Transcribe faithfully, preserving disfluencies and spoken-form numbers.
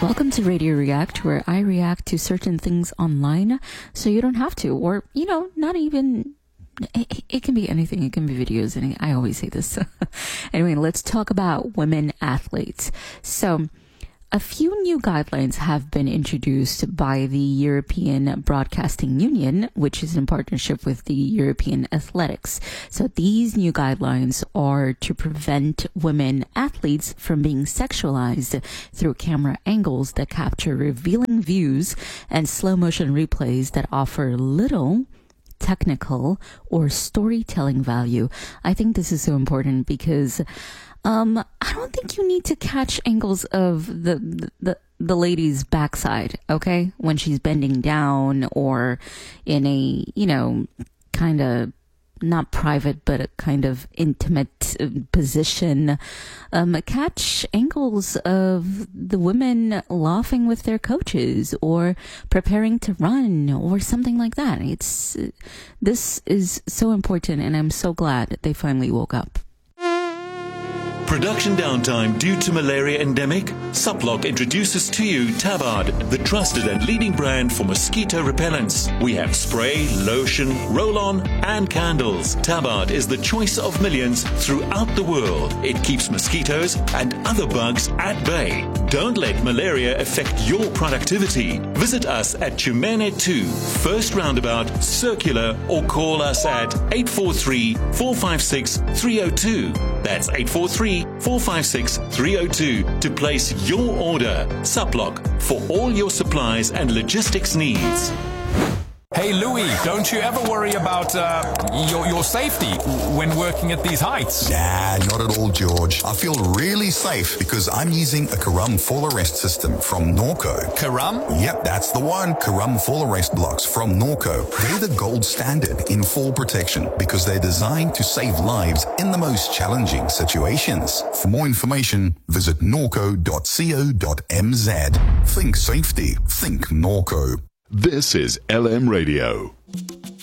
Welcome to Radio React, where I react to certain things online so you don't have to, or, you know, not even, it, it can be anything. It can be videos, and I always say this. Anyway, let's talk about women athletes. So, a few new guidelines have been introduced by the European Broadcasting Union, which is in partnership with the European Athletics. So these new guidelines are to prevent women athletes from being sexualized through camera angles that capture revealing views and slow motion replays that offer little technical or storytelling value. I think this is so important because Um, I don't think you need to catch angles of the, the, the lady's backside, okay? When she's bending down or in a, you know, kind of not private, but a kind of intimate position. Um, catch angles of the women laughing with their coaches or preparing to run or something like that. It's, this is so important, and I'm so glad that they finally woke up. Production downtime due to malaria endemic? Suplock introduces to you Tabard, the trusted and leading brand for mosquito repellents. We have spray, lotion, roll-on and candles. Tabard is the choice of millions throughout the world. It keeps mosquitoes and other bugs at bay. Don't let malaria affect your productivity. Visit us at Chumene two, First Roundabout, Circular, or call us at eight four three, four five six, three oh two. That's eight four three, four five six, three oh two to place your order. Suplock, for all your supplies and logistics needs. Hey Louis, don't you ever worry about uh, your, your safety when working at these heights? Nah, not at all, George. I feel really safe because I'm using a Karam fall arrest system from Norco. Karam? Yep, that's the one. Karam fall arrest blocks from Norco. They're the gold standard in fall protection because they're designed to save lives in the most challenging situations. For more information, visit norco dot co dot m z. Think safety. Think Norco. This is L M Radio.